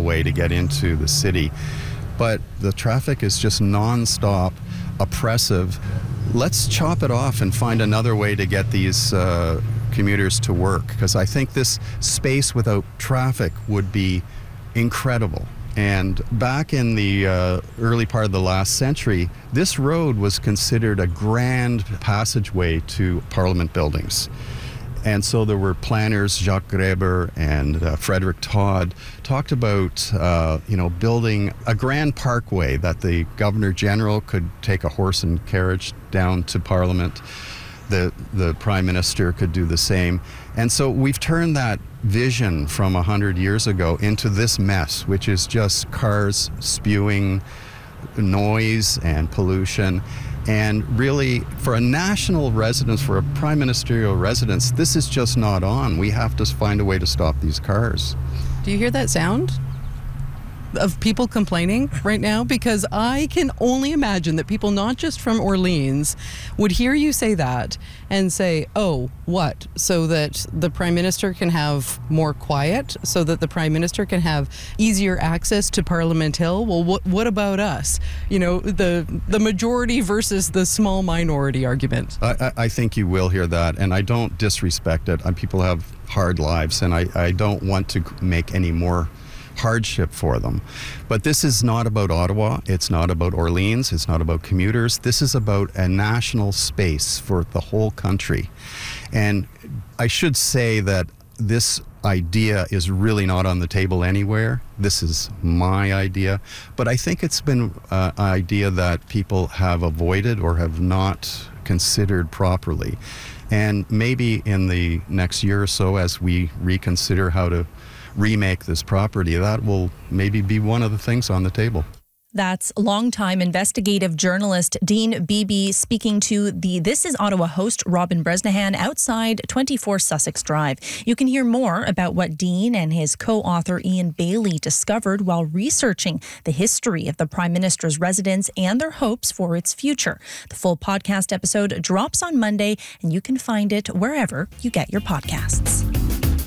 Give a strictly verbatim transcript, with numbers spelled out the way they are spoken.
way to get into the city. But the traffic is just nonstop, oppressive. Let's chop it off and find another way to get these uh, commuters to work, because I think this space without traffic would be incredible. And back in the uh, early part of the last century, this road was considered a grand passageway to Parliament buildings. And so there were planners, Jacques Greber and uh, Frederick Todd, talked about, uh, you know, building a grand parkway that the Governor General could take a horse and carriage down to Parliament. The, the Prime Minister could do the same. And so we've turned that vision from one hundred years ago into this mess, which is just cars spewing noise and pollution. And really, for a national residence, for a prime ministerial residence, this is just not on. We have to find a way to stop these cars. Do you hear that sound of people complaining right now? Because I can only imagine that people not just from Orleans would hear you say that and say, oh, what? So that the Prime Minister can have more quiet? So that the Prime Minister can have easier access to Parliament Hill? Well, what what about us? You know, the the majority versus the small minority argument. I, I think you will hear that, and I don't disrespect it. People have hard lives, and I, I don't want to make any more hardship for them. But this is not about Ottawa, it's not about Orleans, it's not about commuters. This is about a national space for the whole country. And I should say that this idea is really not on the table anywhere. This is my idea, but I think it's been uh, an idea that people have avoided or have not considered properly. And maybe in the next year or so, as we reconsider how to remake this property, that will maybe be one of the things on the table. That's longtime investigative journalist Dean Beebe speaking to the This is Ottawa host Robin Bresnahan outside twenty-four Sussex Drive. You can hear more about what Dean and his co-author Ian Bailey discovered while researching the history of the Prime Minister's residence and their hopes for its future. The full podcast episode drops on Monday, and you can find it wherever you get your podcasts.